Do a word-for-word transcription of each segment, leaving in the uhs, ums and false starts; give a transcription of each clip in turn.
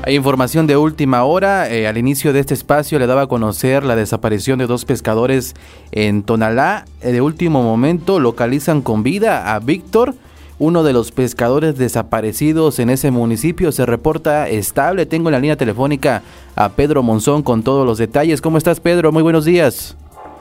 Hay información de última hora. Eh, al inicio de este espacio le daba a conocer la desaparición de dos pescadores en Tonalá. Eh, de último momento localizan con vida a Víctor, uno de los pescadores desaparecidos en ese municipio. Se reporta estable. Tengo en la línea telefónica a Pedro Monzón con todos los detalles. ¿Cómo estás, Pedro? Muy buenos días.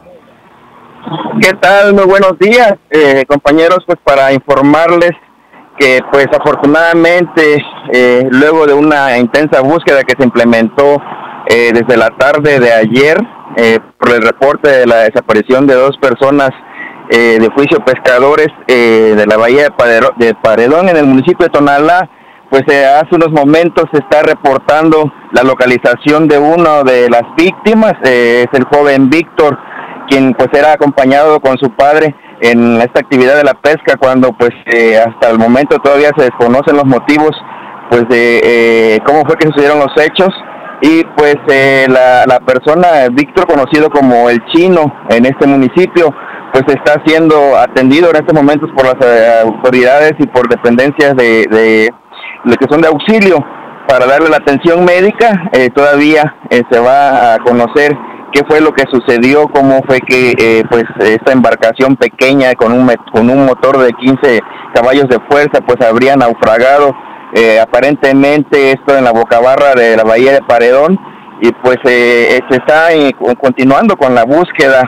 ¿Qué tal? Muy buenos días, eh, compañeros. Pues para informarles que pues afortunadamente eh, luego de una intensa búsqueda que se implementó eh, desde la tarde de ayer eh, por el reporte de la desaparición de dos personas eh, de Juicio Pescadores eh, de la bahía de, Padero, de Paredón en el municipio de Tonalá, pues eh, hace unos momentos se está reportando la localización de una de las víctimas, eh, es el joven Víctor, quien pues era acompañado con su padre en esta actividad de la pesca, cuando pues eh, hasta el momento todavía se desconocen los motivos pues de eh, cómo fue que sucedieron los hechos. Y pues eh, la, la persona, Víctor, conocido como el Chino en este municipio, pues está siendo atendido en estos momentos por las eh, autoridades y por dependencias de, de, de que son de auxilio para darle la atención médica. Eh, todavía eh, se va a conocer qué fue lo que sucedió, cómo fue que eh, pues esta embarcación pequeña con un con un motor de quince caballos de fuerza pues habría naufragado eh, aparentemente esto en la bocabarra de la bahía de Paredón. Y pues eh, se está eh, continuando con la búsqueda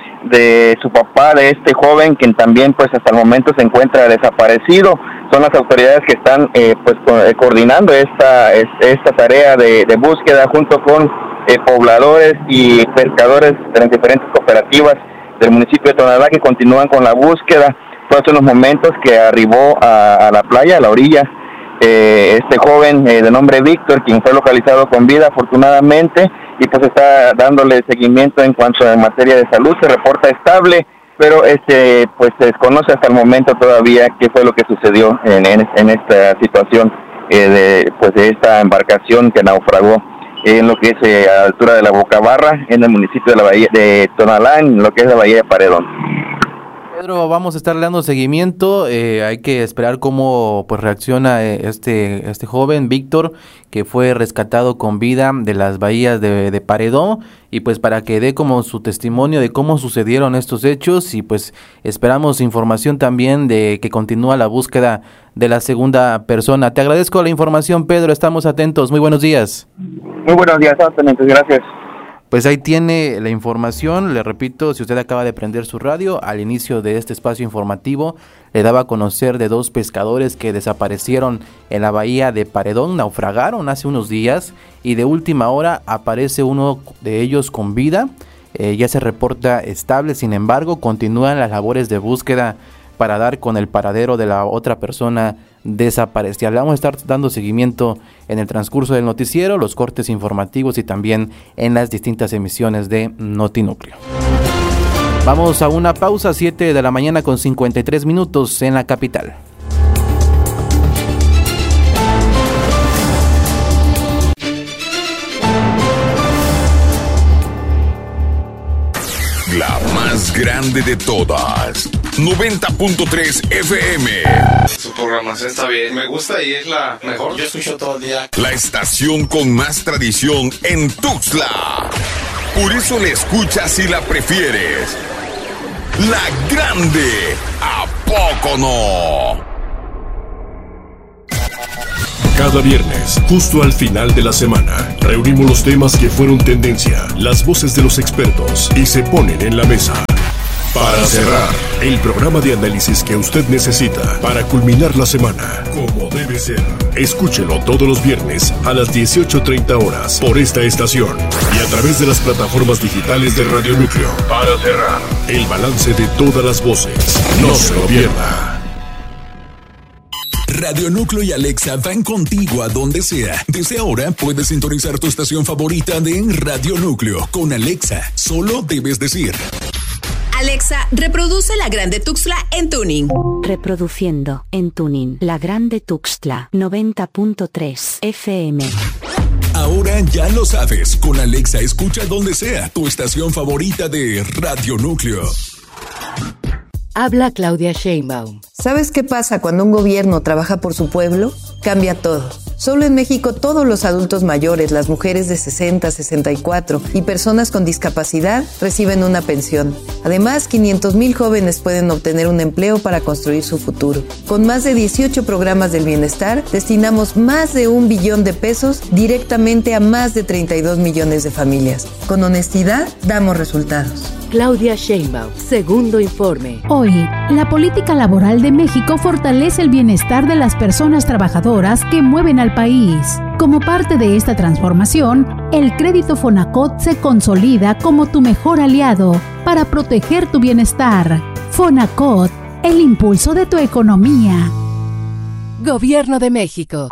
de su papá, de este joven, quien también pues hasta el momento se encuentra desaparecido. Son las autoridades que están eh, pues co- coordinando esta esta tarea de, de búsqueda junto con Eh, pobladores y pescadores de las diferentes cooperativas del municipio de Tonalá, que continúan con la búsqueda. Fue hace unos momentos que arribó a, a la playa, a la orilla, eh, este joven eh, de nombre Víctor, quien fue localizado con vida afortunadamente, y pues está dándole seguimiento en cuanto a materia de salud. Se reporta estable, pero este pues se desconoce hasta el momento todavía qué fue lo que sucedió en, en, en esta situación eh, de pues de esta embarcación que naufragó en lo que es eh, a la altura de la Bocabarra, en el municipio de la bahía de Tonalá, en lo que es la bahía de Paredón. Pedro, vamos a estar dando seguimiento. Eh, hay que esperar cómo pues reacciona eh, este este joven Víctor, que fue rescatado con vida de las bahías de, de Paredón, y pues para que dé como su testimonio de cómo sucedieron estos hechos. Y pues esperamos información también de que continúa la búsqueda de la segunda persona. Te agradezco la información, Pedro. Estamos atentos. Muy buenos días. Muy buenos días, Antonio. Gracias. Pues ahí tiene la información. Le repito, si usted acaba de prender su radio, al inicio de este espacio informativo le daba a conocer de dos pescadores que desaparecieron en la bahía de Paredón, naufragaron hace unos días, y de última hora aparece uno de ellos con vida. Eh, ya se reporta estable. Sin embargo, continúan las labores de búsqueda para dar con el paradero de la otra persona desaparecida. Le vamos a estar dando seguimiento en el transcurso del noticiero, los cortes informativos y también en las distintas emisiones de Notinúcleo. Vamos a una pausa, siete de la mañana con cincuenta y tres minutos en la capital. La más grande de todas, noventa punto tres F M. Su programación está bien, me gusta y es la mejor. Yo escucho todo el día. La estación con más tradición en Tuxtla. Por eso la escuchas y la prefieres. La grande, ¿a poco no? Cada viernes, justo al final de la semana, reunimos los temas que fueron tendencia, las voces de los expertos y se ponen en la mesa. Para cerrar, el programa de análisis que usted necesita para culminar la semana, como debe ser. Escúchelo todos los viernes a las dieciocho treinta horas por esta estación y a través de las plataformas digitales de Radio Núcleo. Para cerrar, el balance de todas las voces. No se lo pierda. Radio Núcleo y Alexa van contigo a donde sea. Desde ahora puedes sintonizar tu estación favorita de Radio Núcleo. Con Alexa, solo debes decir: Alexa, reproduce La Grande Tuxtla en tuning. Reproduciendo en tuning La Grande Tuxtla noventa punto tres F M. Ahora ya lo sabes. Con Alexa escucha donde sea tu estación favorita de Radio Núcleo. Habla Claudia Sheinbaum. ¿Sabes qué pasa cuando un gobierno trabaja por su pueblo? Cambia todo. Solo en México todos los adultos mayores, las mujeres de sesenta, sesenta y cuatro y personas con discapacidad reciben una pensión. Además, quinientos mil jóvenes pueden obtener un empleo para construir su futuro. Con más de dieciocho programas del bienestar, destinamos más de un billón de pesos directamente a más de treinta y dos millones de familias. Con honestidad, damos resultados. Claudia Sheinbaum, segundo informe. Hoy, la política laboral de México fortalece el bienestar de las personas trabajadoras que mueven al país. Como parte de esta transformación, el crédito Fonacot se consolida como tu mejor aliado para proteger tu bienestar. Fonacot, el impulso de tu economía. Gobierno de México.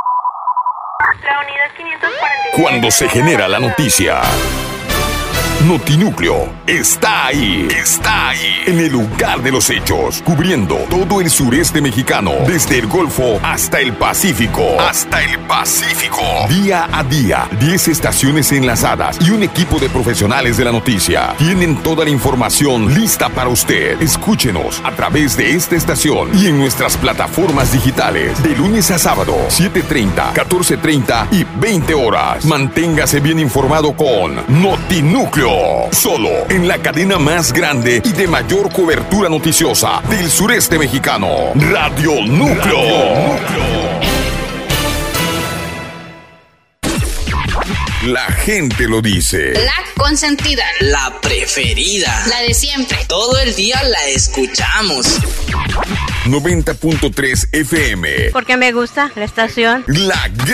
Cuando se genera la noticia, Notinúcleo está ahí, está ahí, en el lugar de los hechos, cubriendo todo el sureste mexicano, desde el Golfo hasta el Pacífico, hasta el Pacífico. Día a día, diez estaciones enlazadas y un equipo de profesionales de la noticia tienen toda la información lista para usted. Escúchenos a través de esta estación y en nuestras plataformas digitales, de lunes a sábado, siete treinta, catorce treinta y veinte horas. Manténgase bien informado con Notinúcleo. Solo en la cadena más grande y de mayor cobertura noticiosa del sureste mexicano, Radio Núcleo. Radio Núcleo. La gente lo dice. La consentida. La preferida. La de siempre. Todo el día la escuchamos. noventa punto tres F M. Porque me gusta la estación. La gran